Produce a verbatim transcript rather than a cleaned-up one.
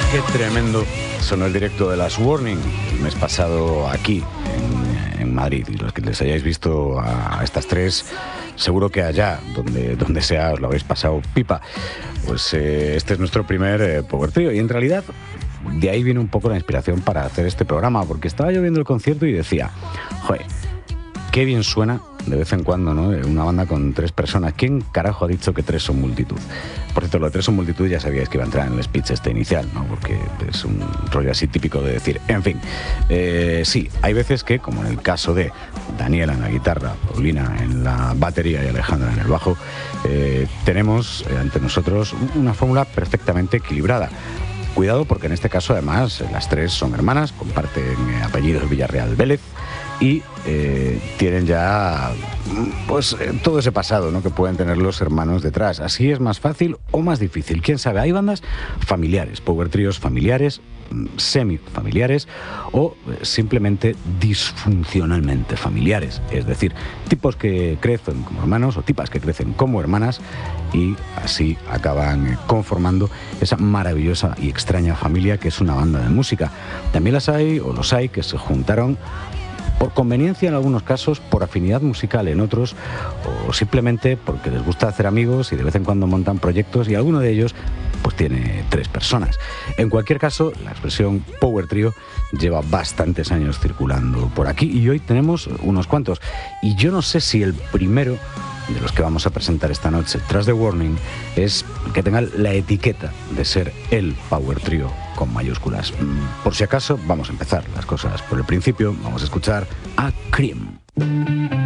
Qué tremendo sonó el directo de las Warning el mes pasado aquí en, en Madrid. Y los que les hayáis visto a estas tres, seguro que allá, donde, donde sea, os lo habéis pasado pipa. Pues eh, este es nuestro primer eh, Power Trio. Y en realidad, de ahí viene un poco la inspiración para hacer este programa, porque estaba yo viendo el concierto y decía, joder, qué bien suena de vez en cuando, ¿no? Una banda con tres personas. ¿Quién carajo ha dicho que tres son multitud? Por cierto, lo de tres son multitud ya sabíais que iba a entrar en el speech este inicial, ¿no? Porque es un rollo así típico de decir. En fin, eh, sí, hay veces que, como en el caso de Daniela en la guitarra, Paulina en la batería y Alejandra en el bajo, eh, tenemos eh, ante nosotros una fórmula perfectamente equilibrada. Cuidado, porque en este caso, además, las tres son hermanas, comparten eh, apellidos Villarreal Vélez y eh, tienen ya pues eh, todo ese pasado, ¿no?, que pueden tener los hermanos detrás. Así es más fácil o más difícil, quién sabe. Hay bandas familiares, power tríos familiares, semifamiliares o simplemente disfuncionalmente familiares, es decir, tipos que crecen como hermanos o tipas que crecen como hermanas y así acaban conformando esa maravillosa y extraña familia que es una banda de música. También las hay o los hay que se juntaron por conveniencia en algunos casos, por afinidad musical en otros, o simplemente porque les gusta hacer amigos y de vez en cuando montan proyectos y alguno de ellos pues tiene tres personas. En cualquier caso, la expresión Power Trio lleva bastantes años circulando por aquí y hoy tenemos unos cuantos. Y yo no sé si el primero de los que vamos a presentar esta noche tras The Warning es que tenga la etiqueta de ser el Power Trio con mayúsculas. Por si acaso, vamos a empezar las cosas por el principio. Vamos a escuchar a Cream.